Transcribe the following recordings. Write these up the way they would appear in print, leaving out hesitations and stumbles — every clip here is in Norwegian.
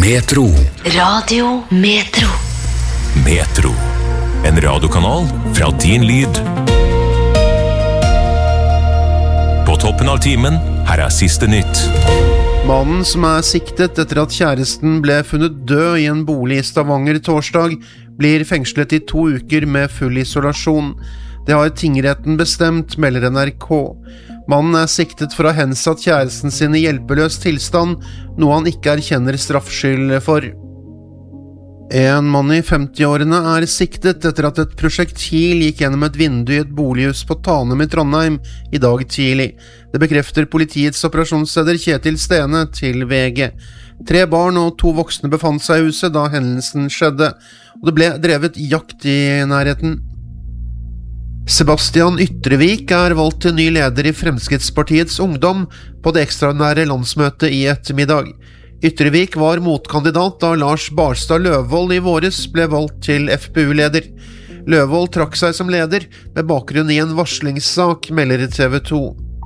Metro. Radio Metro. Metro. En radiokanal fra din lyd. På toppen av timen, her er siste nytt. Mannen som er siktet etter at kjæresten ble funnet død i en bolig i Stavanger torsdag, blir fengslet i 2 uker med full isolasjon. Det har tingretten bestemt, melder NRK. Mannen er siktet for å ha hensatt kjæresten sin i hjelpeløs tilstand, noe han ikke erkjenner straffskyld for. En mann i 50-årene er siktet etter at et prosjektil gikk gjennom et vindu i et bolighus på Tanem i Trondheim i dag tidlig. Det bekrefter politiets operasjonsleder Kjetil Stene til VG. 3 barn og 2 voksne befant seg i huset da hendelsen skjedde, og det ble drevet jakt i nærheten. Sebastian Ytrevik er valgt til ny leder i Fremskrittspartiets Ungdom på det ekstraordinære landsmøtet i ettermiddag. Ytrevik var motkandidat da Lars Barstad Løvold i våres ble valgt til FPU-leder. Løvold trakk seg som leder med bakgrunn i en varslingssak, melder TV 2.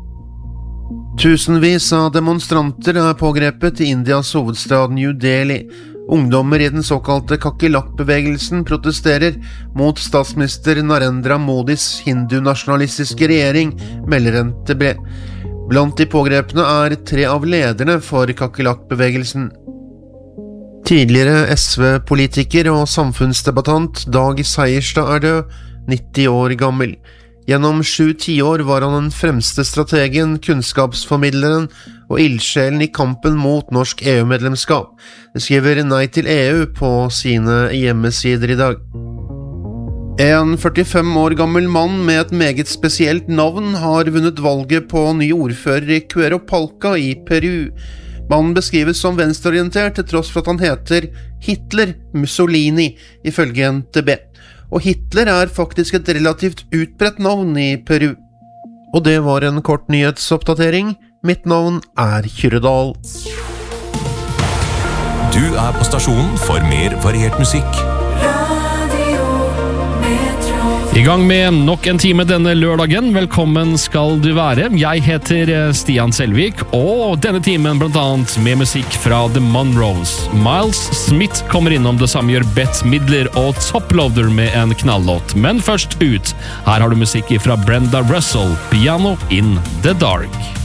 Tusenvis av demonstranter er pågrepet i Indias hovedstad New Delhi. Ungdommer i den såkalte Kakilak-bevegelsen protesterer mot statsminister Narendra Modis hindu-nasjonalistiske regjering, melder NTB. Blant de pågrepne er 3 av lederne for Kakilak-bevegelsen. Tidligere SV-politiker og samfunnsdebattant Dag Seierstad er død, 90 år gammel. Gjennom 7 tiår var han den fremste strategen, kunnskapsformidleren og ildsjelen i kampen mot norsk EU-medlemskap. Det skriver Nei til EU på sine hjemmesider i dag. En 45 år gammel mann med et meget spesielt navn har vunnet valget på ny ordfører i Cueropalca i Peru. Mannen beskrives som venstreorientert til tross for at han heter Hitler Mussolini, ifølge NTB. Og Hitler er faktisk et relativt utbredt navn i Peru. Og det var en kort nyhetsoppdatering. Mitt navn er Kyrredal. Du er på stasjonen for mer variert musikk. I gang med nok en time denne lørdagen. Velkommen skal du være. Jeg heter Stian Selvik, og denne timen blant annet med musikk fra The Monroes. Miles Smith kommer innom, det samme gjør Bette Midler og Toploader med en knallåt. Men først ut, her har du musikk fra Brenda Russell, Piano in the Dark.